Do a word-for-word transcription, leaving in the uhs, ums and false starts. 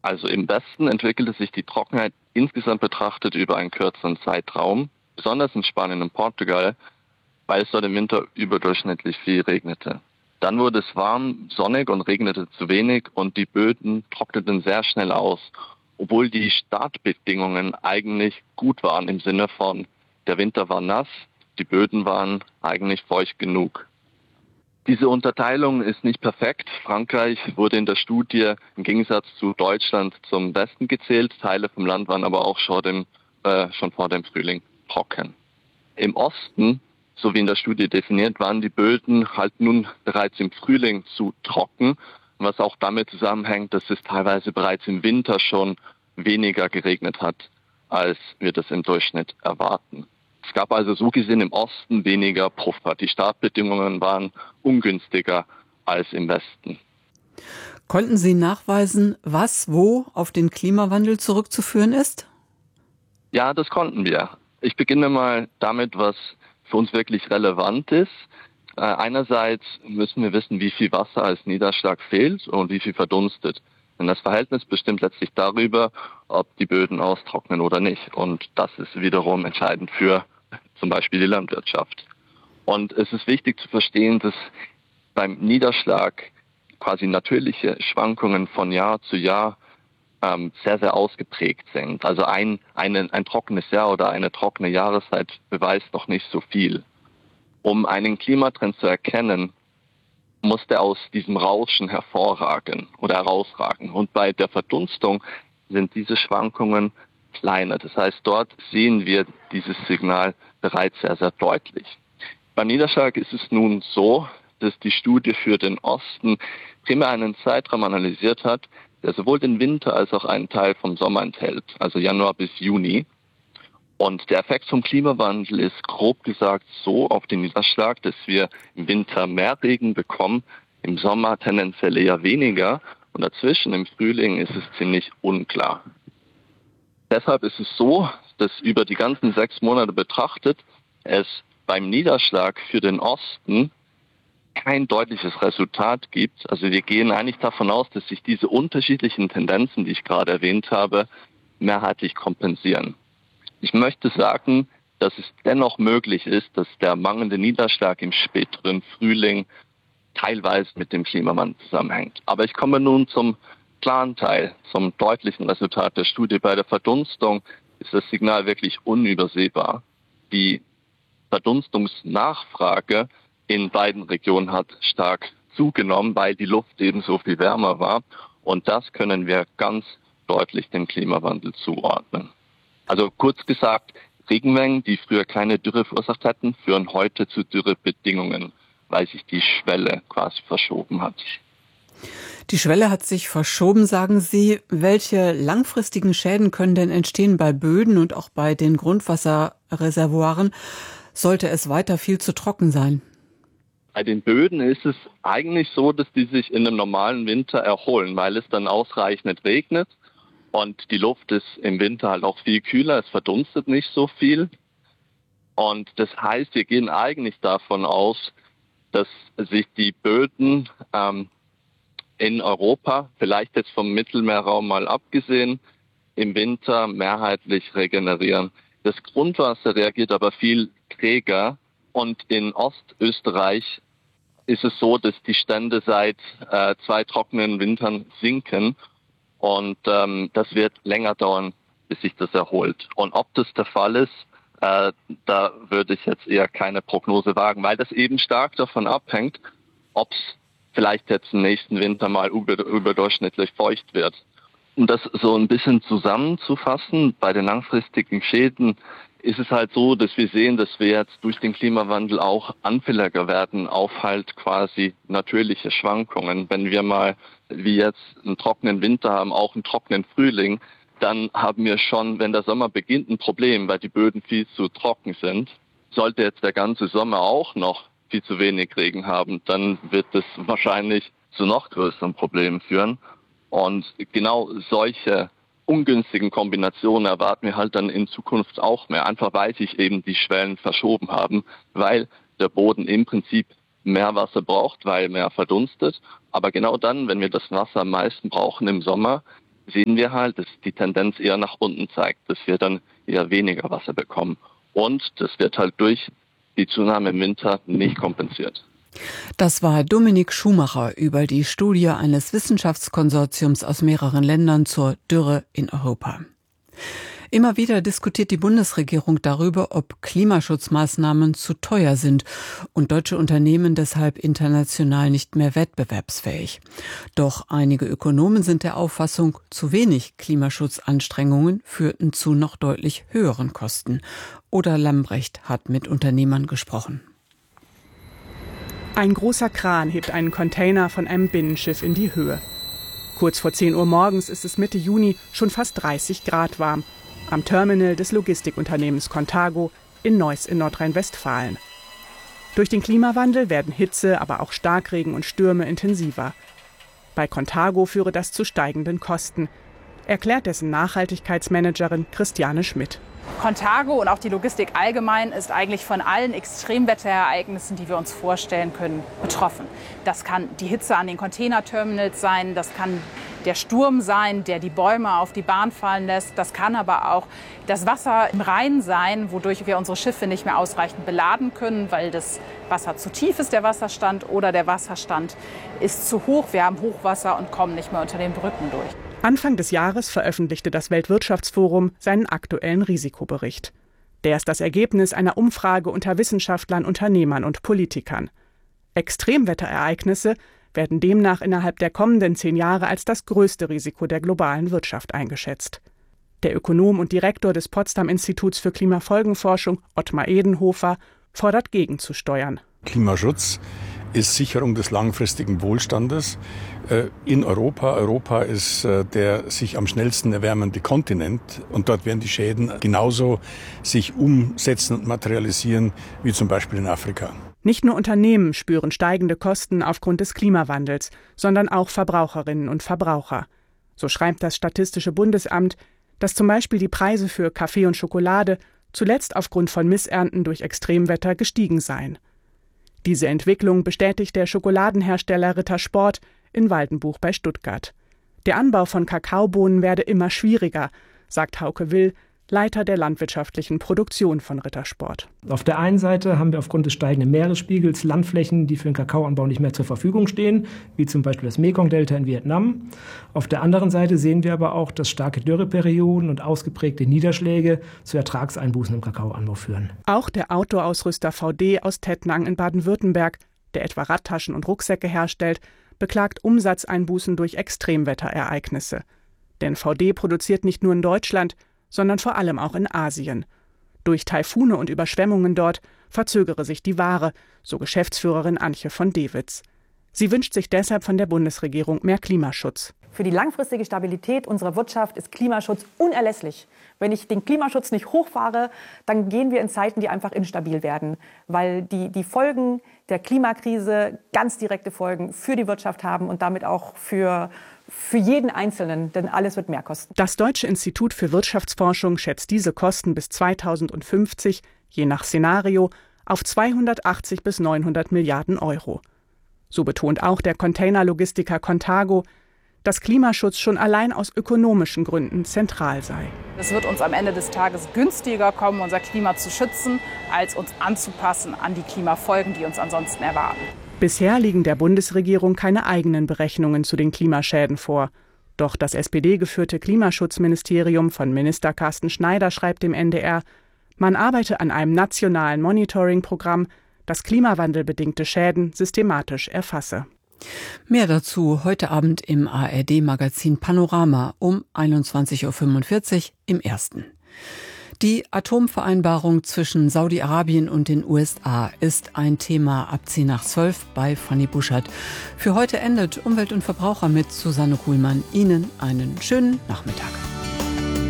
Also im Westen entwickelte sich die Trockenheit insgesamt betrachtet über einen kürzeren Zeitraum, besonders in Spanien und Portugal, weil es dort im Winter überdurchschnittlich viel regnete. Dann wurde es warm, sonnig und regnete zu wenig und die Böden trockneten sehr schnell aus, obwohl die Startbedingungen eigentlich gut waren im Sinne von, der Winter war nass, die Böden waren eigentlich feucht genug. Diese Unterteilung ist nicht perfekt. Frankreich wurde in der Studie im Gegensatz zu Deutschland zum Westen gezählt. Teile vom Land waren aber auch schon, dem, äh, schon vor dem Frühling trocken. Im Osten, so wie in der Studie definiert, waren die Böden halt nun bereits im Frühling zu trocken, was auch damit zusammenhängt, dass es teilweise bereits im Winter schon weniger geregnet hat, als wir das im Durchschnitt erwarten. Es gab also so gesehen im Osten weniger Puffer. Die Startbedingungen waren ungünstiger als im Westen. Konnten Sie nachweisen, was wo auf den Klimawandel zurückzuführen ist? Ja, das konnten wir. Ich beginne mal damit, was für uns wirklich relevant ist. Äh, einerseits müssen wir wissen, wie viel Wasser als Niederschlag fehlt und wie viel verdunstet. Denn das Verhältnis bestimmt letztlich darüber, ob die Böden austrocknen oder nicht. Und das ist wiederum entscheidend für zum Beispiel die Landwirtschaft. Und es ist wichtig zu verstehen, dass beim Niederschlag quasi natürliche Schwankungen von Jahr zu Jahr ähm, sehr, sehr ausgeprägt sind. Also ein, eine, ein trockenes Jahr oder eine trockene Jahreszeit beweist noch nicht so viel. Um einen Klimatrend zu erkennen, muss der aus diesem Rauschen hervorragen oder herausragen. Und bei der Verdunstung sind diese Schwankungen kleiner. Das heißt, dort sehen wir dieses Signal bereits sehr, sehr deutlich. Beim Niederschlag ist es nun so, dass die Studie für den Osten primär einen Zeitraum analysiert hat, der sowohl den Winter als auch einen Teil vom Sommer enthält, also Januar bis Juni. Und der Effekt vom Klimawandel ist grob gesagt so auf den Niederschlag, dass wir im Winter mehr Regen bekommen, im Sommer tendenziell eher weniger und dazwischen im Frühling ist es ziemlich unklar. Deshalb ist es so, dass über die ganzen sechs Monate betrachtet es beim Niederschlag für den Osten kein deutliches Resultat gibt. Also wir gehen eigentlich davon aus, dass sich diese unterschiedlichen Tendenzen, die ich gerade erwähnt habe, mehrheitlich kompensieren. Ich möchte sagen, dass es dennoch möglich ist, dass der mangelnde Niederschlag im späteren Frühling teilweise mit dem Klimawandel zusammenhängt. Aber ich komme nun zum klaren Teil, zum deutlichen Resultat der Studie. Bei der Verdunstung ist das Signal wirklich unübersehbar. Die Verdunstungsnachfrage in beiden Regionen hat stark zugenommen, weil die Luft eben so viel wärmer war. Und das können wir ganz deutlich dem Klimawandel zuordnen. Also kurz gesagt, Regenmengen, die früher keine Dürre verursacht hätten, führen heute zu Dürrebedingungen, weil sich die Schwelle quasi verschoben hat. Die Schwelle hat sich verschoben, sagen Sie. Welche langfristigen Schäden können denn entstehen bei Böden und auch bei den Grundwasserreservoiren, sollte es weiter viel zu trocken sein? Bei den Böden ist es eigentlich so, dass die sich in einem normalen Winter erholen, weil es dann ausreichend regnet. Und die Luft ist im Winter halt auch viel kühler, es verdunstet nicht so viel. Und das heißt, wir gehen eigentlich davon aus, dass sich die Böden ähm, in Europa, vielleicht jetzt vom Mittelmeerraum mal abgesehen, im Winter mehrheitlich regenerieren. Das Grundwasser reagiert aber viel träger und in Ostösterreich ist es so, dass die Stände seit äh, zwei trockenen Wintern sinken. Und ähm, das wird länger dauern, bis sich das erholt. Und ob das der Fall ist, äh, da würde ich jetzt eher keine Prognose wagen, weil das eben stark davon abhängt, ob es vielleicht jetzt im nächsten Winter mal über, überdurchschnittlich feucht wird. Um das so ein bisschen zusammenzufassen, bei den langfristigen Schäden ist es halt so, dass wir sehen, dass wir jetzt durch den Klimawandel auch anfälliger werden auf halt quasi natürliche Schwankungen. Wenn wir mal wie jetzt einen trockenen Winter haben, auch einen trockenen Frühling, dann haben wir schon, wenn der Sommer beginnt, ein Problem, weil die Böden viel zu trocken sind. Sollte jetzt der ganze Sommer auch noch viel zu wenig Regen haben, dann wird es wahrscheinlich zu noch größeren Problemen führen. Und genau solche ungünstigen Kombinationen erwarten wir halt dann in Zukunft auch mehr, einfach weil sich eben die Schwellen verschoben haben, weil der Boden im Prinzip mehr Wasser braucht, weil mehr verdunstet. Aber genau dann, wenn wir das Wasser am meisten brauchen im Sommer, sehen wir halt, dass die Tendenz eher nach unten zeigt, dass wir dann eher weniger Wasser bekommen. Und das wird halt durch die Zunahme im Winter nicht kompensiert. Das war Dominik Schumacher über die Studie eines Wissenschaftskonsortiums aus mehreren Ländern zur Dürre in Europa. Immer wieder diskutiert die Bundesregierung darüber, ob Klimaschutzmaßnahmen zu teuer sind und deutsche Unternehmen deshalb international nicht mehr wettbewerbsfähig. Doch einige Ökonomen sind der Auffassung, zu wenig Klimaschutzanstrengungen führten zu noch deutlich höheren Kosten. Oda Lambrecht hat mit Unternehmern gesprochen. Ein großer Kran hebt einen Container von einem Binnenschiff in die Höhe. Kurz vor zehn Uhr morgens ist es Mitte Juni schon fast dreißig Grad warm. Am Terminal des Logistikunternehmens Contago in Neuss in Nordrhein-Westfalen. Durch den Klimawandel werden Hitze, aber auch Starkregen und Stürme intensiver. Bei Contago führe das zu steigenden Kosten, erklärt dessen Nachhaltigkeitsmanagerin Christiane Schmidt. Contago und auch die Logistik allgemein ist eigentlich von allen Extremwetterereignissen, die wir uns vorstellen können, betroffen. Das kann die Hitze an den Containerterminals sein, das kann der Sturm sein, der die Bäume auf die Bahn fallen lässt. Das kann aber auch das Wasser im Rhein sein, wodurch wir unsere Schiffe nicht mehr ausreichend beladen können, weil das Wasser zu tief ist, der Wasserstand, oder der Wasserstand ist zu hoch. Wir haben Hochwasser und kommen nicht mehr unter den Brücken durch. Anfang des Jahres veröffentlichte das Weltwirtschaftsforum seinen aktuellen Risikobericht. Der ist das Ergebnis einer Umfrage unter Wissenschaftlern, Unternehmern und Politikern. Extremwetterereignisse werden demnach innerhalb der kommenden zehn Jahre als das größte Risiko der globalen Wirtschaft eingeschätzt. Der Ökonom und Direktor des Potsdam-Instituts für Klimafolgenforschung, Ottmar Edenhofer, fordert gegenzusteuern. Klimaschutz ist Sicherung des langfristigen Wohlstandes in Europa. Europa ist der sich am schnellsten erwärmende Kontinent und dort werden die Schäden genauso sich umsetzen und materialisieren wie zum Beispiel in Afrika. Nicht nur Unternehmen spüren steigende Kosten aufgrund des Klimawandels, sondern auch Verbraucherinnen und Verbraucher. So schreibt das Statistische Bundesamt, dass zum Beispiel die Preise für Kaffee und Schokolade zuletzt aufgrund von Missernten durch Extremwetter gestiegen seien. Diese Entwicklung bestätigt der Schokoladenhersteller Rittersport in Waldenbuch bei Stuttgart. Der Anbau von Kakaobohnen werde immer schwieriger, sagt Hauke Will, Leiter der landwirtschaftlichen Produktion von Rittersport. Auf der einen Seite haben wir aufgrund des steigenden Meeresspiegels Landflächen, die für den Kakaoanbau nicht mehr zur Verfügung stehen, wie zum Beispiel das Mekong-Delta in Vietnam. Auf der anderen Seite sehen wir aber auch, dass starke Dürreperioden und ausgeprägte Niederschläge zu Ertragseinbußen im Kakaoanbau führen. Auch der Outdoor-Ausrüster V D aus Tettnang in Baden-Württemberg, der etwa Radtaschen und Rucksäcke herstellt, beklagt Umsatzeinbußen durch Extremwetterereignisse. Denn V D produziert nicht nur in Deutschland, sondern vor allem auch in Asien. Durch Taifune und Überschwemmungen dort verzögere sich die Ware, so Geschäftsführerin Antje von Dewitz. Sie wünscht sich deshalb von der Bundesregierung mehr Klimaschutz. Für die langfristige Stabilität unserer Wirtschaft ist Klimaschutz unerlässlich. Wenn ich den Klimaschutz nicht hochfahre, dann gehen wir in Zeiten, die einfach instabil werden, weil die, die Folgen der Klimakrise ganz direkte Folgen für die Wirtschaft haben und damit auch für Für jeden Einzelnen, denn alles wird mehr kosten. Das Deutsche Institut für Wirtschaftsforschung schätzt diese Kosten bis zweitausendfünfzig, je nach Szenario, auf zweihundertachtzig bis neunhundert Milliarden Euro. So betont auch der Containerlogistiker Contago, dass Klimaschutz schon allein aus ökonomischen Gründen zentral sei. Es wird uns am Ende des Tages günstiger kommen, unser Klima zu schützen, als uns anzupassen an die Klimafolgen, die uns ansonsten erwarten. Bisher liegen der Bundesregierung keine eigenen Berechnungen zu den Klimaschäden vor. Doch das S P D-geführte Klimaschutzministerium von Minister Carsten Schneider schreibt dem N D R, man arbeite an einem nationalen Monitoring-Programm, das klimawandelbedingte Schäden systematisch erfasse. Mehr dazu heute Abend im A R D-Magazin Panorama um einundzwanzig Uhr fünfundvierzig im Ersten. Die Atomvereinbarung zwischen Saudi-Arabien und den U S A ist ein Thema ab zehn nach zwölf bei Fanny Buschert. Für heute endet Umwelt und Verbraucher mit Susanne Kuhlmann. Ihnen einen schönen Nachmittag.